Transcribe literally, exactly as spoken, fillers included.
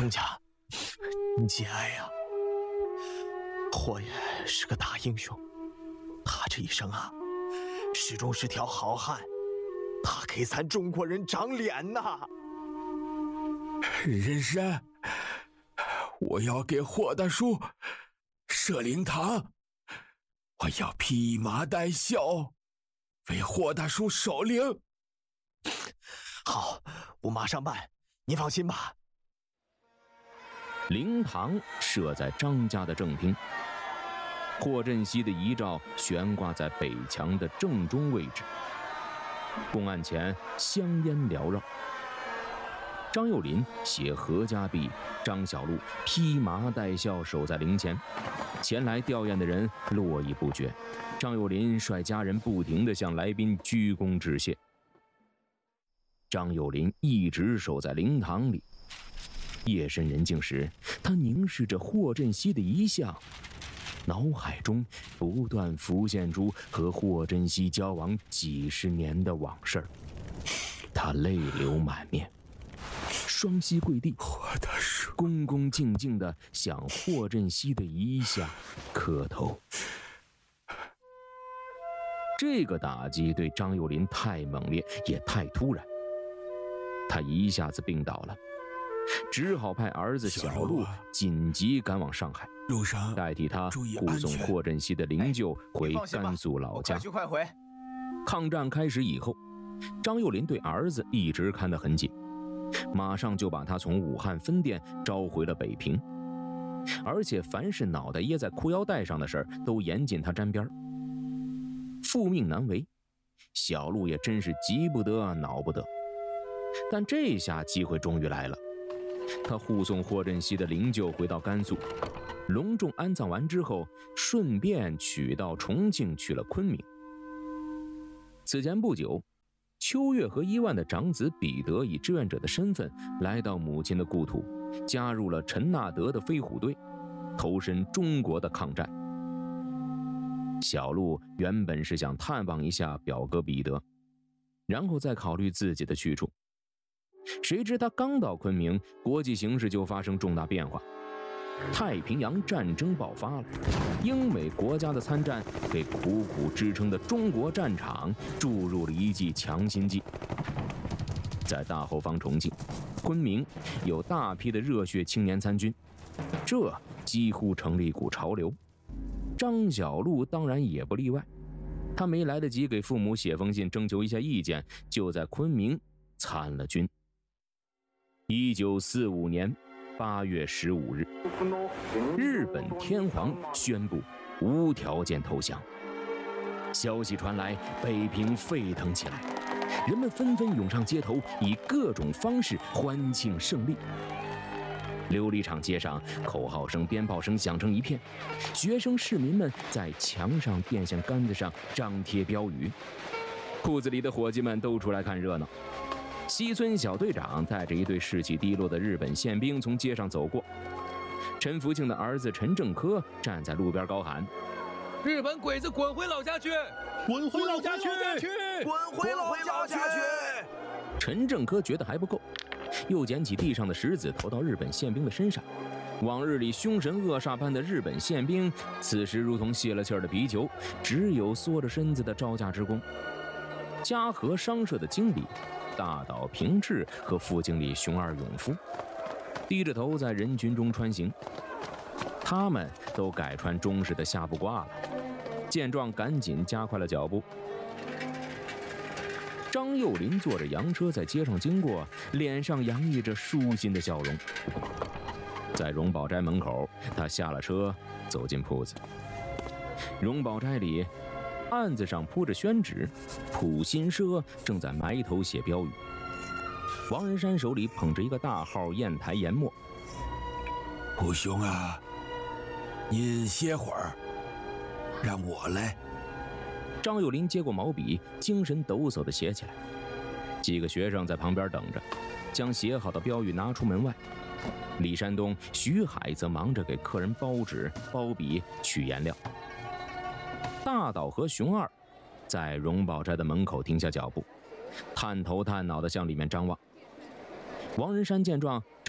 东家，你节哀呀！霍爷是个大英雄，他这一生啊，始终是条好汉，他给咱中国人长脸呐。 人参，我要给霍大叔设灵堂，我要披麻戴孝，为霍大叔守灵。 好，我马上办，你放心吧。 灵堂设在张家的正厅，霍振熙的遗照悬挂在北墙的正中位置。公案前香烟缭绕，张幼林携何家璧，张小璐披麻戴孝守在灵前，前来吊唁的人络绎不绝。张幼林率家人不停地向来宾鞠躬致谢。张幼林一直守在灵堂里，夜深人静时，他凝视着霍振熙的遗像，脑海中不断浮现出和霍振熙交往几十年的往事，他泪流满面，双膝跪地，恭恭敬敬地向霍振熙的遗像磕头。这个打击对张幼林太猛烈，也太突然，他一下子病倒了，只好派儿子小璐紧急赶往上海， 路上代替他护送霍振熙的灵柩回甘肃老家。 快去快回。 抗战开始以后，张幼林对儿子一直看得很紧，马上就把他从武汉分店招回了北平，而且凡是脑袋掖在裤腰带上的事儿都严禁他沾边。父命难违，小璐也真是急不得恼不得。但这下机会终于来了，他护送霍振熙的灵柩回到甘肃，隆重安葬完之后，顺便取到重庆，去了昆明。此前不久，秋月和伊万的长子彼得以志愿者的身份来到母亲的故土，加入了陈纳德的飞虎队，投身中国的抗战。小璐原本是想探望一下表哥彼得，然后再考虑自己的去处。谁知他刚到昆明，国际形势就发生重大变化，太平洋战争爆发了，英美国家的参战给苦苦支撑的中国战场注入了一剂强心剂。在大后方重庆、昆明有大批的热血青年参军，这几乎成了一股潮流。张小璐当然也不例外，他没来得及给父母写封信征求一下意见，就在昆明参了军。一九四五年八月十五日，日本天皇宣布无条件投降。消息传来，北平沸腾起来，人们纷纷涌上街头，以各种方式欢庆胜利。琉璃厂街上，口号声、鞭炮声响成一片，学生市民们在墙上、电线杆子上张贴标语，裤子里的伙计们都出来看热闹。西村小队长带着一队士气低落的日本宪兵从街上走过，陈福庆的儿子陈正科站在路边高喊：“ 日本鬼子滚回老家去！ 滚回老家去！ 滚回老家去！” 陈正科觉得还不够，又捡起地上的石子投到日本宪兵的身上。往日里凶神恶煞般的日本宪兵，此时如同泄了气儿的皮球，只有缩着身子的招架之功。嘉禾商社的经理大岛平治和副经理熊二勇夫低着头在人群中穿行，他们都改穿中式的下布褂了。见状，赶紧加快了脚步。张幼林坐着洋车在街上经过，脸上洋溢着舒心的笑容。在荣宝斋门口，他下了车，走进铺子。荣宝斋里，案子上铺着宣纸，普新社正在埋头写标语。王仁山手里捧着一个大号砚台研墨。 普兄啊，您歇会儿，让我来。 张幼林接过毛笔，精神抖擞地写起来。几个学生在旁边等着，将写好的标语拿出门外。李山东、徐海则忙着给客人包纸、包笔、取颜料。大岛和熊二在荣宝斋的门口停下脚步，探头探脑地向里面张望。王仁山见状，